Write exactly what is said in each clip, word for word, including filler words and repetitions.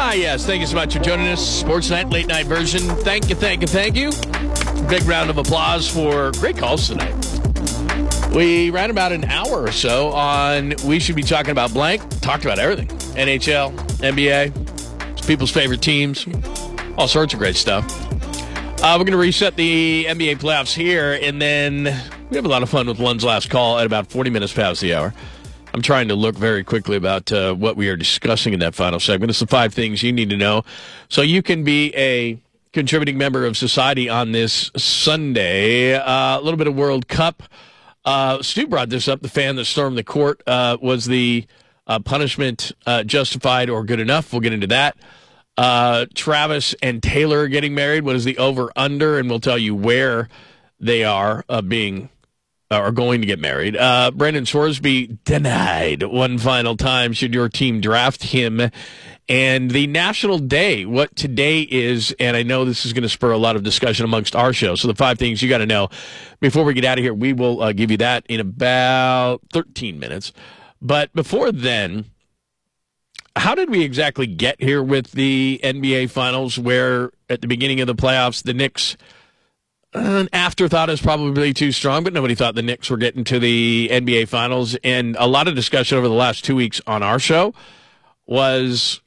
Ah, yes. Thank you so much for joining us. Sportsnet late night version. Thank you, thank you, thank you. Big round of applause for great calls tonight. We ran about an hour or so on We Should Be Talking About Blank. Talked about everything. N H L, N B A, people's favorite teams, all sorts of great stuff. Uh, we're going to reset the N B A playoffs here, and then we have a lot of fun with Lund's last call at about forty minutes past the hour. I'm trying to look very quickly about uh, what we are discussing in that final segment. It's the five things you need to know so you can be a contributing member of society on this Sunday. Uh, a little bit of World Cup. Uh, Stu brought this up. The fan that stormed the court. Uh, was the uh, punishment uh, justified or good enough? We'll get into that. Uh, Travis and Taylor getting married. What is the over-under? And we'll tell you where they are uh, being are going to get married. Uh, Brandon Scoresby denied one final time should your team draft him. And the National Day, what today is, and I know this is going to spur a lot of discussion amongst our show. So the five things you got to know. Before we get out of here, we will uh, give you that in about thirteen minutes. But before then, how did we exactly get here with the N B A Finals where at the beginning of the playoffs, the Knicks, an afterthought is probably too strong, but nobody thought the Knicks were getting to the N B A Finals. And a lot of discussion over the last two weeks on our show was,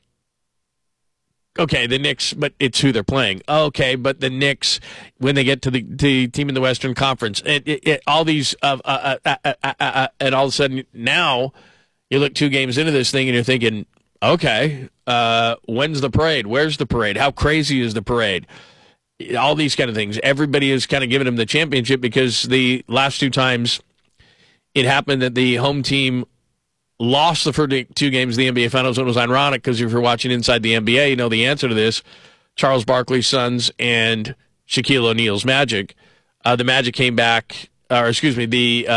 okay, the Knicks, but it's who they're playing. Okay, but the Knicks, when they get to the, the team in the Western Conference, it, it, it, all these, uh, uh, uh, uh, uh, uh, and all of a sudden now you look two games into this thing and you're thinking, okay, uh, when's the parade? Where's the parade? How crazy is the parade? All these kind of things. Everybody is kind of giving them the championship because the last two times it happened that the home team lost the first two games of the N B A Finals. It was ironic because if you're watching Inside the N B A, you know the answer to this. Charles Barkley's Suns and Shaquille O'Neal's Magic. Uh, the Magic came back, or excuse me, the uh,